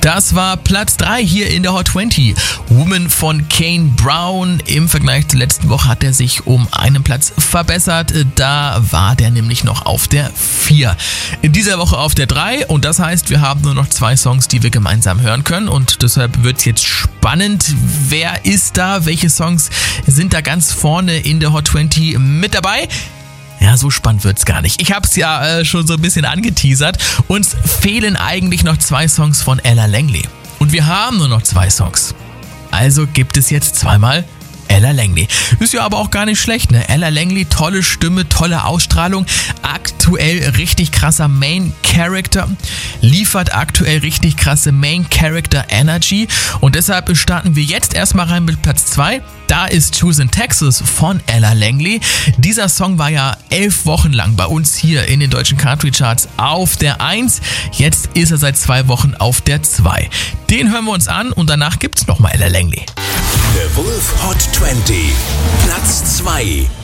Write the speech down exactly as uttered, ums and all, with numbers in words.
Das war Platz drei hier in der Hot zwanzig. Woman von Kane Brown. Im Vergleich zur letzten Woche hat er sich um einen Platz verbessert. Da war der nämlich noch auf der vier. In dieser Woche auf der drei und das heißt, wir haben nur noch zwei Songs, die wir gemeinsam hören können und deshalb wird es jetzt spannend. Wer ist da? Welche Songs sind da ganz vorne in der Hot zwanzig mit dabei? Ja, so spannend wird's gar nicht. Ich hab's ja äh, schon so ein bisschen angeteasert. Uns fehlen eigentlich noch zwei Songs von Ella Langley. Und wir haben nur noch zwei Songs. Also gibt es jetzt zweimal Ella Langley. Ist ja aber auch gar nicht schlecht, ne? Ella Langley, tolle Stimme, tolle Ausstrahlung, aktuell richtig krasser Main Character, liefert aktuell richtig krasse Main Character Energy und deshalb starten wir jetzt erstmal rein mit Platz zwei. Da ist Choosing Texas von Ella Langley. Dieser Song war ja elf Wochen lang bei uns hier in den deutschen Country Charts auf der eins. Jetzt ist er seit zwei Wochen auf der zwei. Den hören wir uns an und danach gibt's nochmal Ella Langley. The Wolf Hot zwanzig, Platz zwei.